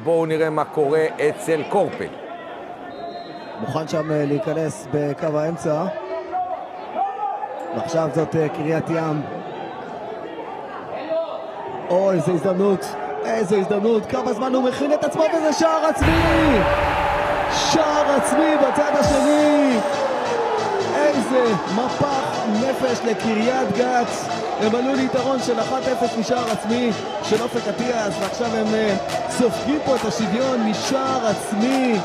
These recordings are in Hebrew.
בואו נראה מה קורה אצל קורפל. מוכן שם להיכנס בקו האמצע. ועכשיו זאת קריית ים. איזה הזדמנות, איזה הזדמנות, כמה זמן הוא מכין את עצמו, וזה שער עצמי! שער עצמי בצד השני! איזה מפח נפש לקריית גת. הם עלו ליתרון של 1-0 משער עצמי של אופק אטיאס, ועכשיו הם סופגים פה את השוויון משער עצמי.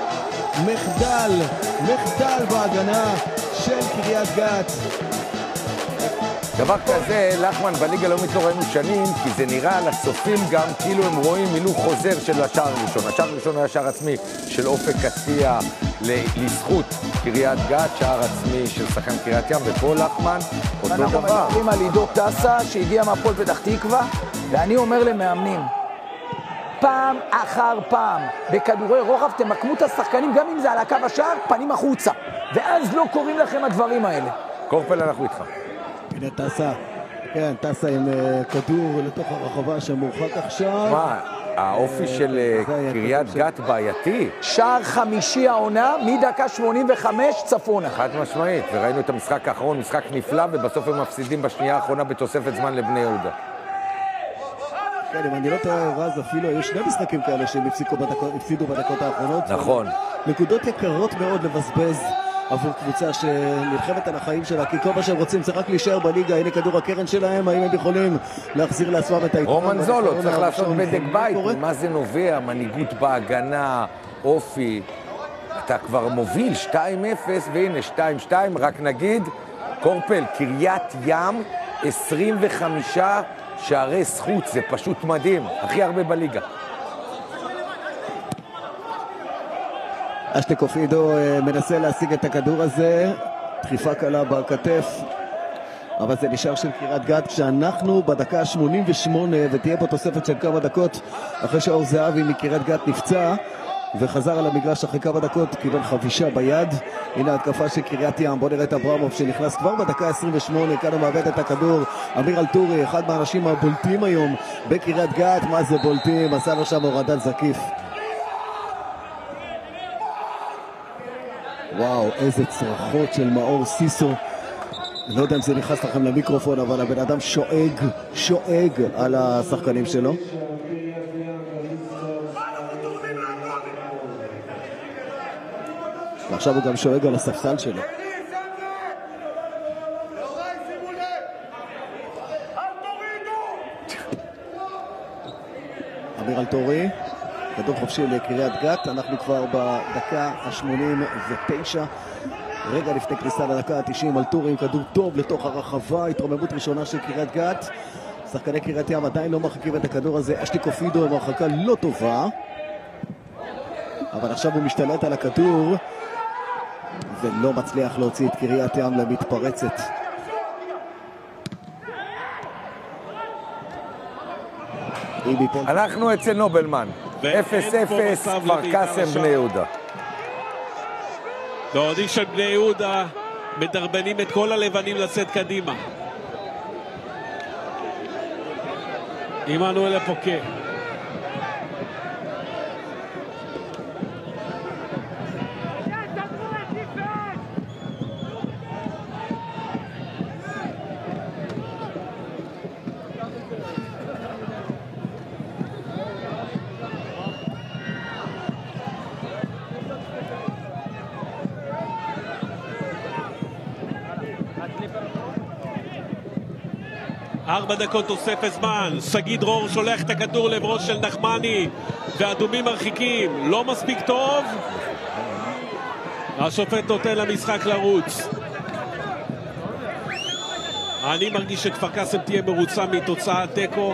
מחדל בהגנה של קריית גת. דבר כזה, לחמן בליגה לא מתעוררנו שנים, כי זה נראה לצופים גם כאילו הם רואים מילוך חוזר של השער הראשון. השער הראשון היה שער עצמי של אופק אטיאס לזכות קריית גת, שער עצמי של שחקן קריית ים, ופה לחמן אותו דבר. אנחנו מדברים על עידו טסה שהגיע מהפועל פתח תקווה, ואני אומר למאמנים, פעם אחר פעם בכדורי רוחב תמקמו את השחקנים, גם אם זה על הקו השער, פנים החוצה, ואז לא קוראים לכם הדברים האלה. קורפל, אנחנו איתך. הנה טסה, כן, טסה עם כדור לתוך הרחבה שמורחק עכשיו. מה, האופי של קריית גת בעייתי? שער חמישי העונה מדקה 85 צפונה. חד משמעית, וראינו את המשחק האחרון, משחק נפלא, ובסוף הם מפסידים בשנייה האחרונה בתוספת זמן לבני יהודה. כן, אם אני לא טועה, רז, אפילו היו שני משחקים כאלה שהם הפסידו בדקות האחרונות. נכון. נקודות יקרות מאוד לבזבז עבור קבוצה שנלחמת על החיים שלה, כי כל מה שהם רוצים זה רק להישאר בליגה. הנה כדור הקרן שלהם, האם הם יכולים להחזיר לעצמם את היתרון? רומן זולו צריך לעשות בדק בית, מה זה נובע? מנהיגות בהגנה, אופי. אתה כבר מוביל 2-0, והנה 2-2, רק נגיד, קורפל, קריית ים, 25 שערי זכות, זה פשוט מדהים, הכי הרבה בליגה. אשטקופידו מנסה להשיג את הכדור הזה, דחיפה קלה בכתף, אבל זה נשאר של קריית גת, כשאנחנו בדקה 88 ותהיה פה תוספת של כמה דקות אחרי שאור זהבי מקריית גת נפצע וחזר על המגרש אחרי כמה דקות, קיבל חבישה ביד. הנה התקפה של קריית ים, בוא נראה את אברמוב שנכנס כבר בדקה 28, כאן הוא מאבד את הכדור. אמיר אלטורי, אחד מהאנשים הבולטים היום בקריית גת, מה זה בולטים, עשה לו שם הורדת זקיף. וואו, איזה צרחות של מאור סיסו. לא יודע אם זה נכנס לכם למיקרופון, אבל הבן אדם שואג על השחקנים שלו. ועכשיו הוא גם שואג על הספסל שלו. אמיר אלטורי, כדור חופשי לקריית גת, אנחנו כבר בדקה ה-89, רגע לפני כניסה לדקה ה-90, אלטורי עם כדור טוב לתוך הרחבה, התרוממות ראשונה של קריית גת. שחקני קריית ים עדיין לא מרחיקים את הכדור הזה, אשטקופידו עם הרחקה לא טובה, אבל עכשיו הוא משתלט על הכדור ולא מצליח להוציא את קריית ים למתפרצת. אנחנו אצל נובלמן, 0-0, כפר קאסם בני יהודה. באוהדים של בני יהודה מדרבנים את כל הלבנים לצאת קדימה. עמנואל אפוקה, ארבע דקות תוספת זמן. שגיא דרור שולח את הכדור לברוש של נחמני והאדומים מרחיקים, לא מספיק טוב, השופט נותן למשחק לרוץ. אני מרגיש שכפר קאסם תהיה מרוצה מתוצאת תיקו.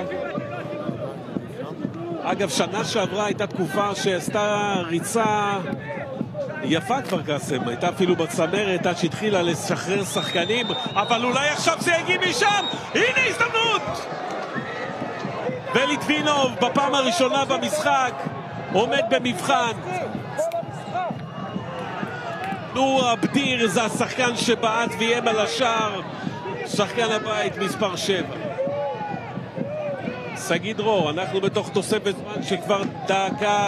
אגב, שנה שעברה הייתה תקופה שעשתה ריצה יפה כפר קאסם, הייתה אפילו בצמרת עד שהתחילה לשחרר שחקנים, אבל אולי עכשיו זה יגיע משם. הנה הזדמנות, וליטבינוב בפעם הראשונה במשחק עומד במבחן. נור אבדיר זה השחקן שבעט ויים על השער, שחקן הבית מספר 7. שגיא דרור, אנחנו בתוך תוספת זמן שכבר דקה